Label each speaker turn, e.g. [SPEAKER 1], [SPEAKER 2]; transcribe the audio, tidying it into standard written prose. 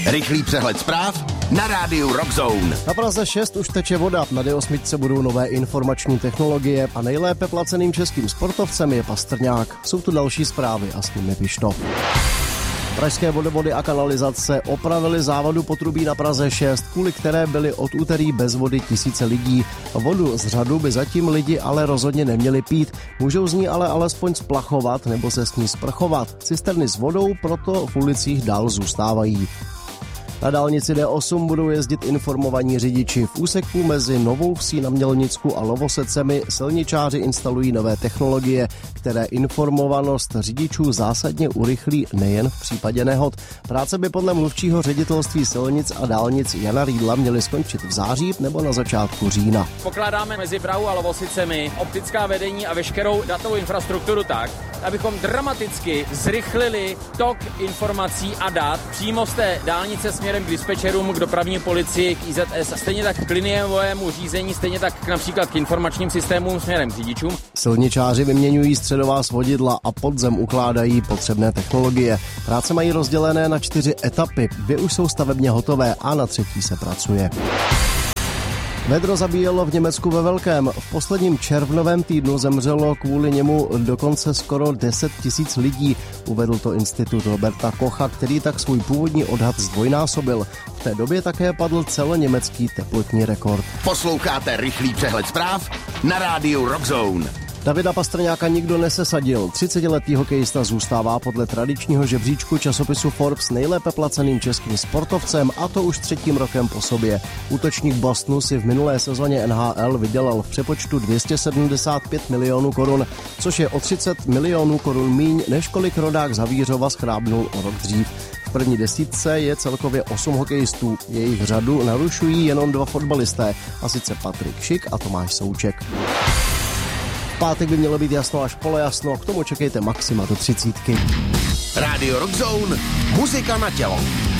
[SPEAKER 1] Rychlý přehled zpráv na rádiu Rock Zone.
[SPEAKER 2] Na Praze 6 už teče voda, na D8 budou nové informační technologie a nejlépe placeným českým sportovcem je Pastrňák. Jsou tu další zprávy a s nimi Pištov. Pražské vodovody a kanalizace opravili závadu potrubí na Praze 6, kvůli které byly od úterý bez vody tisíce lidí. Vodu z řadu by zatím lidi ale rozhodně neměli pít. Můžou z ní ale alespoň splachovat nebo se s ní sprchovat. Cisterny s vodou proto v ulicích dál zůstávají. Na dálnici D8 budou jezdit informovaní řidiči. V úseku mezi Novou Vsí na Mělnicku a Lovosecemi silničáři instalují nové technologie, které informovanost řidičů zásadně urychlí nejen v případě nehod. Práce by podle mluvčího ředitelství silnic a dálnic Jana Rýdla měly skončit v září nebo na začátku října.
[SPEAKER 3] Pokládáme mezi Prahou a Lovosicemi optická vedení a veškerou datovou infrastrukturu tak, abychom dramaticky zrychlili tok informací a dat přímo z té dálnice směrem k dispečerům, k dopravní policii, k IZS, stejně tak k liniovému řízení, stejně tak například k informačním systémům směrem k řidičům.
[SPEAKER 2] Silničáři vyměňují středová svodidla a pod zem ukládají potřebné technologie. Práce mají rozdělené na 4 etapy, 2 už jsou stavebně hotové a na 3. se pracuje. Vedro zabíjelo v Německu ve velkém. V posledním červnovém týdnu zemřelo kvůli němu dokonce skoro 10 000 lidí, uvedl to institut Roberta Kocha, který tak svůj původní odhad zdvojnásobil. V té době také padl celoněmecký teplotní rekord.
[SPEAKER 1] Posloucháte rychlý přehled zpráv na rádiu Rock Zone.
[SPEAKER 2] Davida Pastrňáka nikdo nesesadil. 30letý hokejista zůstává podle tradičního žebříčku časopisu Forbes nejlépe placeným českým sportovcem, a to už 3. rokem po sobě. Útočník Bostonu si v minulé sezóně NHL vydělal v přepočtu 275 milionů korun, což je o 30 milionů korun míň, než kolik rodák z Havířova schrábnul o rok dřív. V první desítce je celkově 8 hokejistů. Jejich řadu narušují jenom 2 fotbalisté, a sice Patrik Šik a Tomáš Souček. V pátek by mělo být jasno až polojasno, k tomu čekejte maxima do 30.
[SPEAKER 1] Rádio Rock Zone, muzika na tělo.